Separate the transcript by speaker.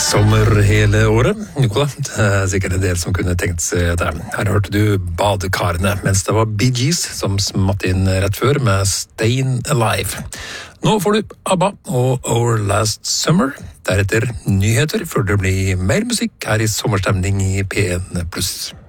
Speaker 1: Sommer hele året, Nicola. Det sikkert en del som kunne tenkt seg det. Her hørte du badekarene, mens det var Bee Gees som smatt inn rett før med Stayin' Alive. Nå får du ABBA og Our Last Summer. Deretter nyheter, før det blir mer musikk her i sommerstemning i P1+.